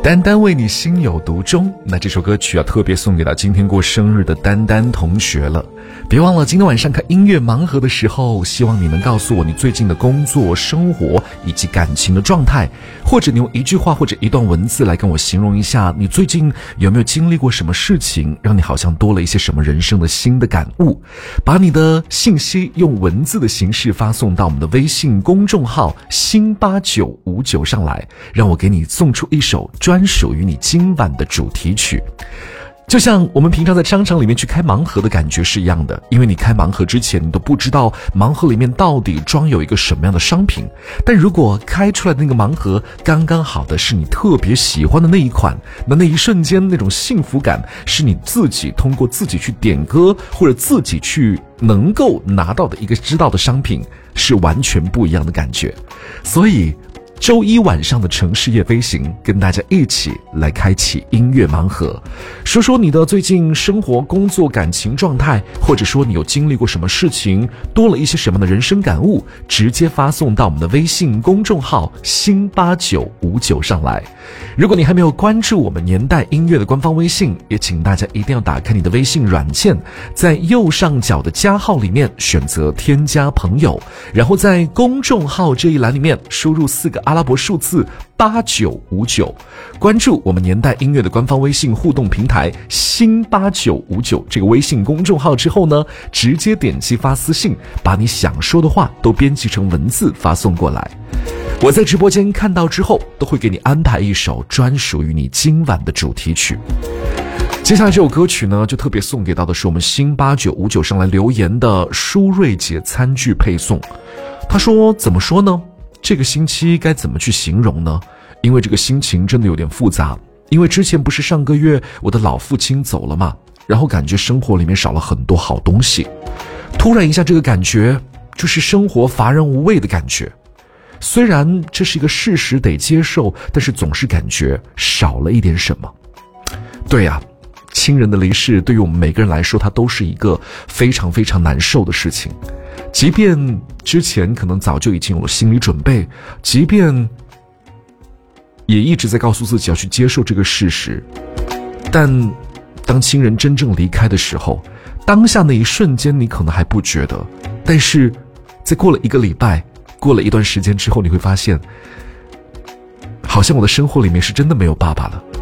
丹丹为你心有独钟，那这首歌曲要特别送给到今天过生日的丹丹同学了。别忘了今天晚上看音乐盲盒的时候，希望你能告诉我你最近的工作、生活以及感情的状态，或者你用一句话或者一段文字来跟我形容一下你最近有没有经历过什么事情，让你好像多了一些什么人生的新的感悟。把你的信息用文字的形式发送到我们的微信公众号新8959上来，让我给你送出一首专属于你今晚的主题曲。就像我们平常在商场里面去开盲盒的感觉是一样的，因为你开盲盒之前你都不知道盲盒里面到底装有一个什么样的商品，但如果开出来的那个盲盒刚刚好的是你特别喜欢的那一款，那一瞬间那种幸福感是你自己通过自己去点歌或者自己去能够拿到的一个知道的商品，是完全不一样的感觉。所以周一晚上的城市夜飞行，跟大家一起来开启音乐盲盒，说说你的最近生活、工作、感情状态，或者说你有经历过什么事情，多了一些什么样的人生感悟，直接发送到我们的微信公众号新8959上来。如果你还没有关注我们年代音乐的官方微信，也请大家一定要打开你的微信软件，在右上角的加号里面选择添加朋友，然后在公众号这一栏里面输入4个阿拉伯数字8959，关注我们年代音乐的官方微信互动平台新8959这个微信公众号之后呢，直接点击发私信，把你想说的话都编辑成文字发送过来。我在直播间看到之后，都会给你安排一首专属于你今晚的主题曲。接下来这首歌曲呢，就特别送给到的是我们新8959上来留言的舒瑞姐餐具配送。他说怎么说呢，这个星期该怎么去形容呢？因为这个心情真的有点复杂，因为之前不是上个月我的老父亲走了嘛，然后感觉生活里面少了很多好东西，突然一下这个感觉就是生活乏人无味的感觉。虽然这是一个事实得接受，但是总是感觉少了一点什么。对呀，亲人的离世对于我们每个人来说，它都是一个非常非常难受的事情。即便之前可能早就已经有了心理准备，即便也一直在告诉自己要去接受这个事实，但当亲人真正离开的时候，当下那一瞬间你可能还不觉得，但是在过了1个礼拜，过了一段时间之后，你会发现好像我的生活里面是真的没有爸爸了。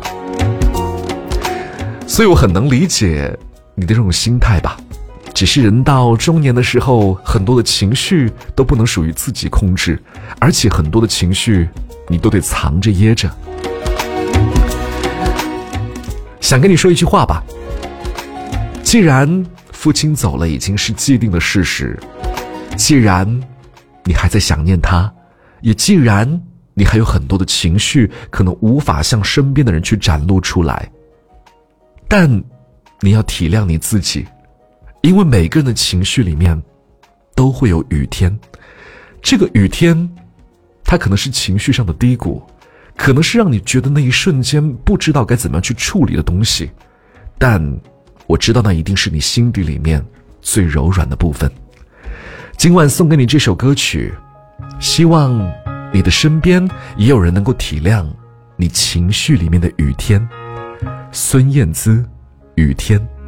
所以我很能理解你的这种心态吧，只是人到中年的时候，很多的情绪都不能属于自己控制，而且很多的情绪你都得藏着掖着。想跟你说一句话吧，既然父亲走了已经是既定的事实，既然你还在想念他，也既然你还有很多的情绪可能无法向身边的人去展露出来，但你要体谅你自己，因为每个人的情绪里面都会有雨天。这个雨天它可能是情绪上的低谷，可能是让你觉得那一瞬间不知道该怎么样去处理的东西，但我知道那一定是你心底里面最柔软的部分。今晚送给你这首歌曲，希望你的身边也有人能够体谅你情绪里面的雨天。孙燕姿，雨天。